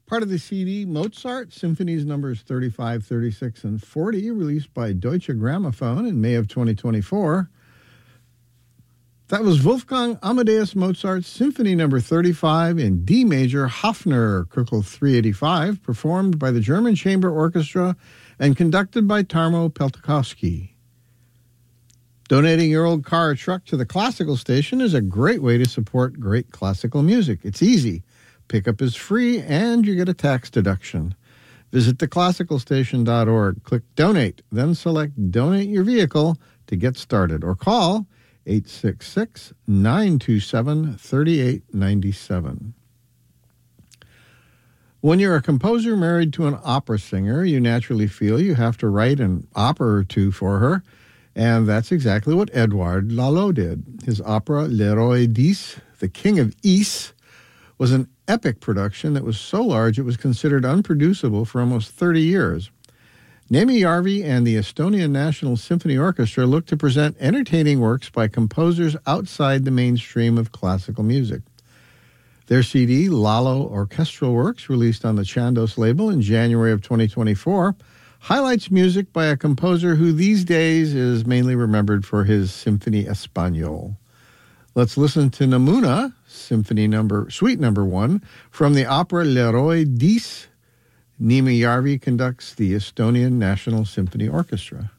Part of the CD, Mozart, Symphonies Numbers 35, 36, and 40, released by Deutsche Grammophon in May of 2024. That was Wolfgang Amadeus Mozart's Symphony Number 35 in D major, Hafner, Köchel 385, performed by the German Chamber Orchestra and conducted by Tarmo Peltokoski. Donating your old car or truck to the Classical Station is a great way to support great classical music. It's easy. Pickup is free, and you get a tax deduction. Visit theclassicalstation.org, click Donate, then select Donate Your Vehicle to get started, or call 866-927-3897. When you're a composer married to an opera singer, you naturally feel you have to write an opera or two for her, and that's exactly what Edouard Lalo did. His opera Le Roi d'Ys, The King of Ys, was an epic production that was so large it was considered unproducible for almost 30 years. Nemi Järvi and the Estonian National Symphony Orchestra look to present entertaining works by composers outside the mainstream of classical music. Their CD, Lalo Orchestral Works, released on the Chandos label in January of 2024, highlights music by a composer who these days is mainly remembered for his Symphonie Espagnole. Let's listen to Namuna, Suite Number 1, from the opera Le Roi d'Ys. Nemi Järvi conducts the Estonian National Symphony Orchestra.